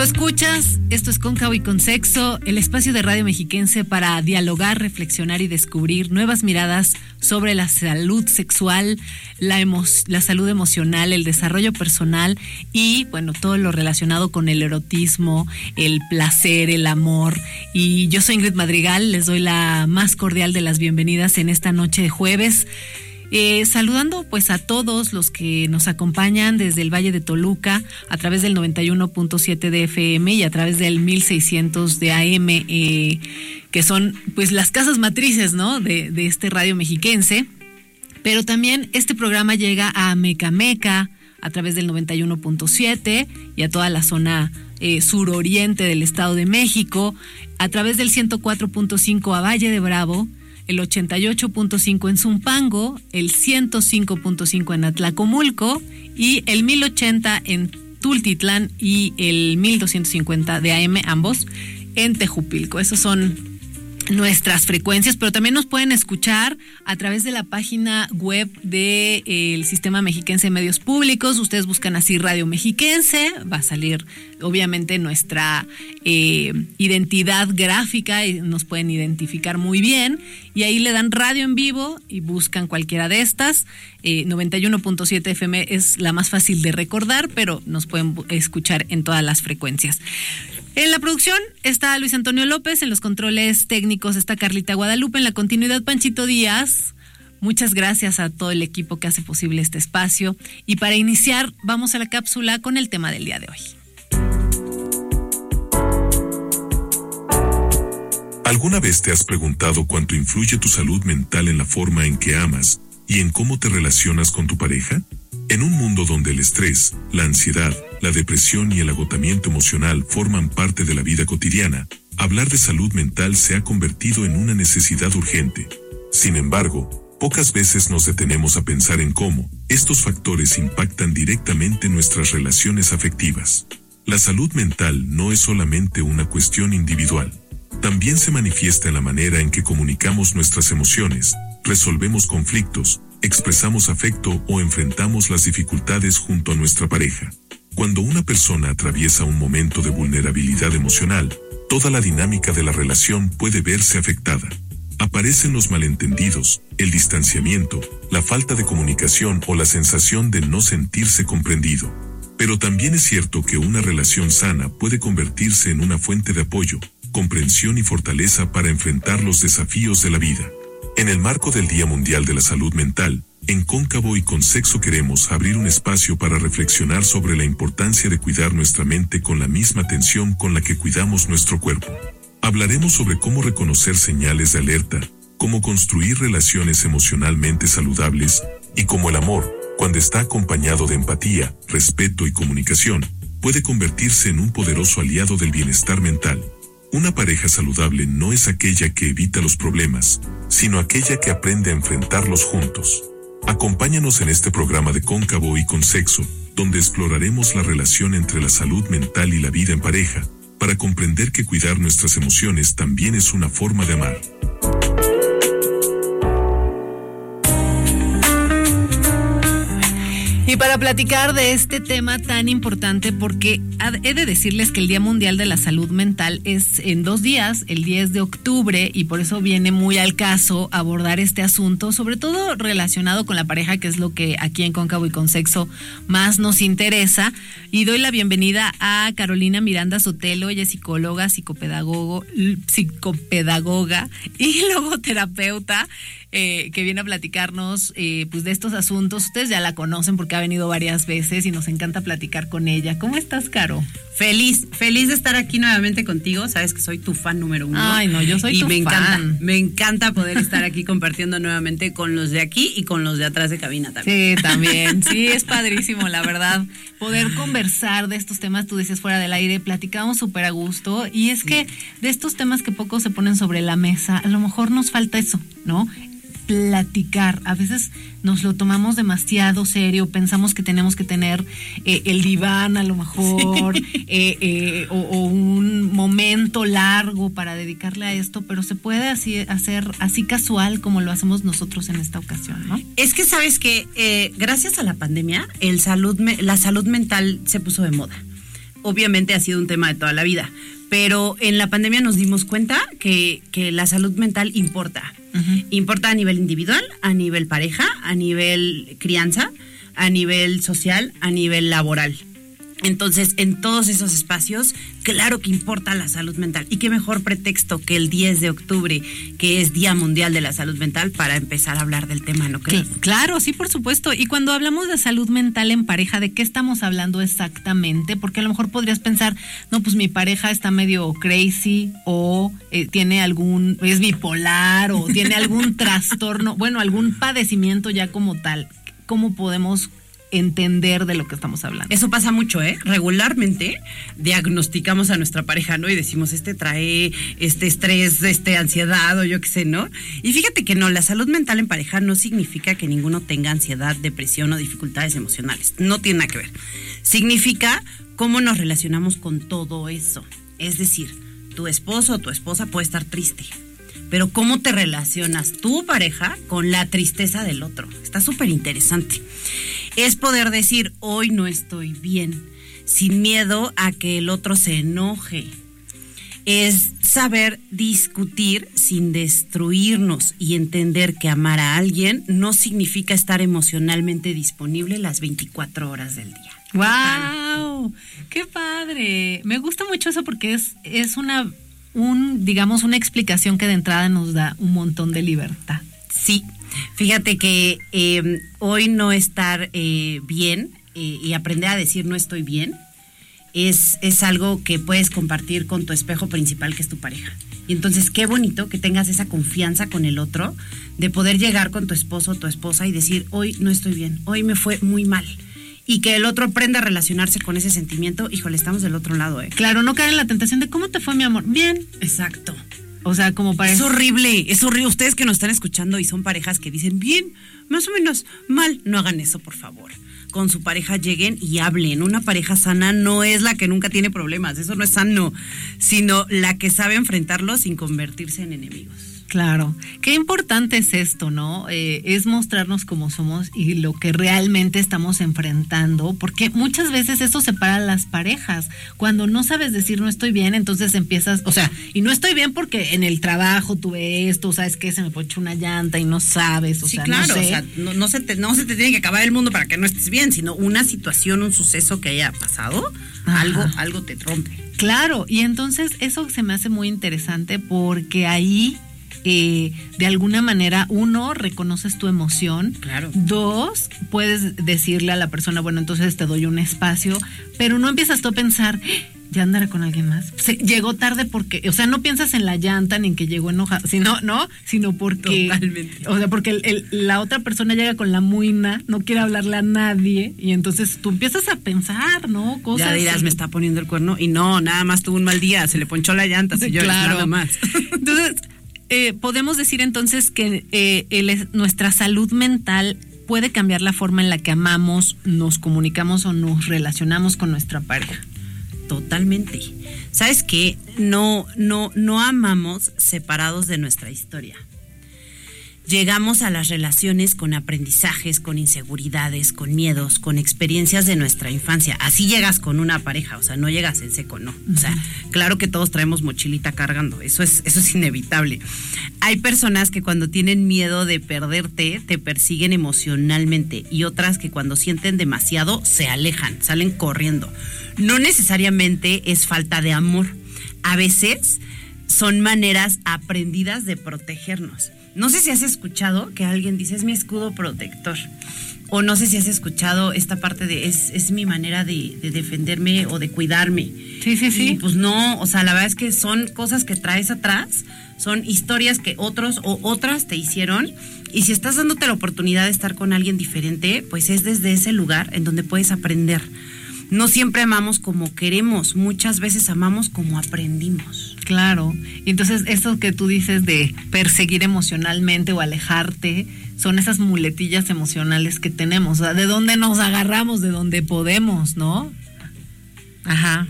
Escuchas, esto es Cóncavo y con Sexo, el espacio de Radio Mexiquense para dialogar, reflexionar y descubrir nuevas miradas sobre la salud sexual, la salud emocional, el desarrollo personal y, bueno, todo lo relacionado con el erotismo, el placer, el amor. Y yo soy Ingrid Madrigal, les doy la más cordial de las bienvenidas en esta noche de jueves. Saludando pues a todos los que nos acompañan desde el Valle de Toluca a través del 91.7 de FM y a través del 1600 de AM, que son pues las casas matrices, ¿no? de este radio mexiquense. Pero también este programa llega a Mecameca a través del 91.7 y a toda la zona suroriente del Estado de México, a través del 104.5 a Valle de Bravo, el 88.5 en Zumpango, el 105.5 en Atlacomulco y el 1080 en Tultitlán y el 1250 de AM, ambos en Tejupilco. Esos son nuestras frecuencias, pero también nos pueden escuchar a través de la página web del Sistema Mexiquense de Medios Públicos. Ustedes buscan así Radio Mexiquense, va a salir obviamente nuestra identidad gráfica y nos pueden identificar muy bien, y ahí le dan radio en vivo y buscan cualquiera de estas. 91.7 FM es la más fácil de recordar, pero nos pueden escuchar en todas las frecuencias. En la producción está Luis Antonio López, en los controles técnicos está Carlita Guadalupe, en la continuidad Panchito Díaz. Muchas gracias a todo el equipo que hace posible este espacio. Y para iniciar, vamos a la cápsula con el tema del día de hoy. ¿Alguna vez te has preguntado cuánto influye tu salud mental en la forma en que amas y en cómo te relacionas con tu pareja? En un mundo donde el estrés, la ansiedad, la depresión y el agotamiento emocional forman parte de la vida cotidiana, hablar de salud mental se ha convertido en una necesidad urgente. Sin embargo, pocas veces nos detenemos a pensar en cómo estos factores impactan directamente nuestras relaciones afectivas. La salud mental no es solamente una cuestión individual. También se manifiesta en la manera en que comunicamos nuestras emociones, resolvemos conflictos, expresamos afecto o enfrentamos las dificultades junto a nuestra pareja. Cuando una persona atraviesa un momento de vulnerabilidad emocional, toda la dinámica de la relación puede verse afectada. Aparecen los malentendidos, el distanciamiento, la falta de comunicación o la sensación de no sentirse comprendido. Pero también es cierto que una relación sana puede convertirse en una fuente de apoyo, comprensión y fortaleza para enfrentar los desafíos de la vida. En el marco del Día Mundial de la Salud Mental, en Cóncavo y con Sexo queremos abrir un espacio para reflexionar sobre la importancia de cuidar nuestra mente con la misma atención con la que cuidamos nuestro cuerpo. Hablaremos sobre cómo reconocer señales de alerta, cómo construir relaciones emocionalmente saludables y cómo el amor, cuando está acompañado de empatía, respeto y comunicación, puede convertirse en un poderoso aliado del bienestar mental. Una pareja saludable no es aquella que evita los problemas, sino aquella que aprende a enfrentarlos juntos. Acompáñanos en este programa de Cóncavo y con Sexo, donde exploraremos la relación entre la salud mental y la vida en pareja, para comprender que cuidar nuestras emociones también es una forma de amar. Y para platicar de este tema tan importante, porque he de decirles que el Día Mundial de la Salud Mental es en 2 días, el 10 de octubre, y por eso viene muy al caso abordar este asunto, sobre todo relacionado con la pareja, que es lo que aquí en Cóncavo y con Sexo más nos interesa. Y doy la bienvenida a Carolina Miranda Sotelo, ella es psicóloga, psicopedagoga y logoterapeuta, que viene a platicarnos pues de estos asuntos. Ustedes ya la conocen porque ha venido varias veces y nos encanta platicar con ella. ¿Cómo estás, Caro? Feliz de estar aquí nuevamente contigo. Sabes que soy tu fan número 1. Ay, no, yo soy tu fan. Me encanta poder estar aquí compartiendo nuevamente con los de aquí y con los de atrás de cabina también. Sí, también. Sí, es padrísimo, la verdad. Poder conversar de estos temas, tú dices fuera del aire, platicamos súper a gusto. Y es que de estos temas que poco se ponen sobre la mesa, a lo mejor nos falta eso, ¿no? Platicar. A veces nos lo tomamos demasiado serio, pensamos que tenemos que tener el diván a lo mejor, sí. o un momento largo para dedicarle a esto, pero se puede hacer así casual como lo hacemos nosotros en esta ocasión, ¿no? Es que sabes que gracias a la pandemia la salud mental se puso de moda. obviamente ha sido un tema de toda la vida, pero en la pandemia nos dimos cuenta que la salud mental importa. Uh-huh. Importa a nivel individual, a nivel pareja, a nivel crianza, a nivel social, a nivel laboral. Entonces, en todos esos espacios, claro que importa la salud mental. Y qué mejor pretexto que el 10 de octubre, que es Día Mundial de la Salud Mental, para empezar a hablar del tema, ¿no crees? Claro, sí, por supuesto. Y cuando hablamos de salud mental en pareja, ¿de qué estamos hablando exactamente? Porque a lo mejor podrías pensar, no, pues mi pareja está medio crazy, o tiene es bipolar, o tiene algún trastorno, bueno, algún padecimiento ya como tal. ¿Cómo podemos entender de lo que estamos hablando? Eso pasa mucho, regularmente diagnosticamos a nuestra pareja, ¿no? Y decimos, trae estrés, ansiedad o yo qué sé, ¿no? Y fíjate que no, la salud mental en pareja no significa que ninguno tenga ansiedad, depresión o dificultades emocionales. No tiene nada que ver. Significa cómo nos relacionamos con todo eso. Es decir, tu esposo o tu esposa puede estar triste, pero cómo te relacionas tu pareja con la tristeza del otro. Está súper interesante. Es poder decir, hoy no estoy bien, sin miedo a que el otro se enoje. Es saber discutir sin destruirnos y entender que amar a alguien no significa estar emocionalmente disponible las 24 horas del día. ¡Wow! ¡Qué padre! Me gusta mucho eso porque es una explicación que de entrada nos da un montón de libertad. Sí. Fíjate que hoy no estar bien y aprender a decir no estoy bien es algo que puedes compartir con tu espejo principal, que es tu pareja. Y entonces qué bonito que tengas esa confianza con el otro de poder llegar con tu esposo o tu esposa y decir, hoy no estoy bien, hoy me fue muy mal. Y que el otro aprenda a relacionarse con ese sentimiento. Híjole, estamos del otro lado, Claro, no caer en la tentación de ¿cómo te fue, mi amor? Bien. Exacto. O sea, como parece. Es horrible. Ustedes que nos están escuchando y son parejas que dicen, bien, más o menos, mal, no hagan eso, por favor. Con su pareja lleguen y hablen. Una pareja sana no es la que nunca tiene problemas, eso no es sano, sino la que sabe enfrentarlos sin convertirse en enemigos. Claro, qué importante es esto, ¿no? Es mostrarnos como somos y lo que realmente estamos enfrentando, porque muchas veces eso separa a las parejas. Cuando no sabes decir no estoy bien, entonces empiezas, y no estoy bien porque en el trabajo tuve esto, ¿sabes qué? Se me ponchó una llanta y no sabes, sí, claro, no sé. No se te tiene que acabar el mundo para que no estés bien, sino una situación, un suceso que haya pasado, algo te rompe. Claro, y entonces eso se me hace muy interesante porque ahí de alguna manera, 1, reconoces tu emoción. Claro. 2, puedes decirle a la persona, bueno, entonces te doy un espacio, pero no empiezas tú a pensar, ya andará con alguien más. Llegó tarde porque, no piensas en la llanta ni en que llegó enojado, sino porque, totalmente. Porque la otra persona llega con la muina, no quiere hablarle a nadie y entonces tú empiezas a pensar, ¿no? Cosas. Ya dirás, me está poniendo el cuerno y no, nada más tuvo un mal día, se le ponchó la llanta, señores, claro. Nada más. Entonces, podemos decir entonces que nuestra salud mental puede cambiar la forma en la que amamos, nos comunicamos o nos relacionamos con nuestra pareja. Totalmente. ¿Sabes qué? No amamos separados de nuestra historia. Llegamos a las relaciones con aprendizajes, con inseguridades, con miedos, con experiencias de nuestra infancia. Así llegas con una pareja, no llegas en seco, no. Claro que todos traemos mochilita cargando, eso es inevitable. Hay personas que cuando tienen miedo de perderte, te persiguen emocionalmente, y otras que cuando sienten demasiado se alejan, salen corriendo. No necesariamente es falta de amor. A veces son maneras aprendidas de protegernos. No sé si has escuchado que alguien dice, es mi escudo protector. O no sé si has escuchado esta parte de, es mi manera de defenderme o de cuidarme. Sí. Y pues no, la verdad es que son cosas que traes atrás, son historias que otros o otras te hicieron. Y si estás dándote la oportunidad de estar con alguien diferente, pues es desde ese lugar en donde puedes aprender. No siempre amamos como queremos, muchas veces amamos como aprendimos. Claro, y entonces esto que tú dices de perseguir emocionalmente o alejarte, son esas muletillas emocionales que tenemos, de dónde nos agarramos, de dónde podemos, ¿no? Ajá.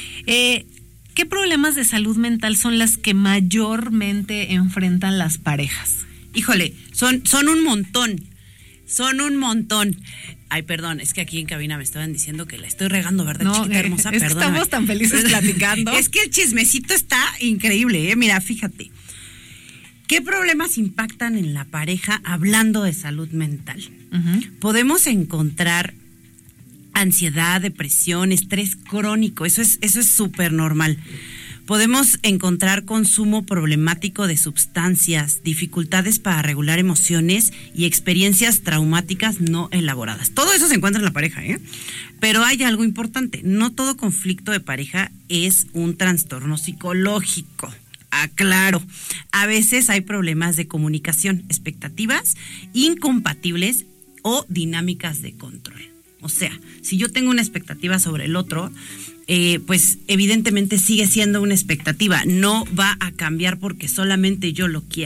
¿Qué problemas de salud mental son las que mayormente enfrentan las parejas? Híjole, son un montón. Son un montón. Ay, perdón, es que aquí en cabina me estaban diciendo que la estoy regando, ¿verdad, No, chiquita hermosa? es que estamos tan felices platicando. Es que el chismecito está increíble, ¿eh? Mira, fíjate. ¿Qué problemas impactan en la pareja hablando de salud mental? Podemos encontrar ansiedad, depresión, estrés crónico, eso es súper normal. Podemos encontrar consumo problemático de sustancias, dificultades para regular emociones y experiencias traumáticas no elaboradas. Todo eso se encuentra en la pareja, ¿eh? Pero hay algo importante, no todo conflicto de pareja es un trastorno psicológico. Aclaro, a veces hay problemas de comunicación, expectativas incompatibles o dinámicas de control. O sea, si yo tengo una expectativa sobre el otro, pues evidentemente sigue siendo una expectativa, no va a cambiar porque solamente yo lo quiera.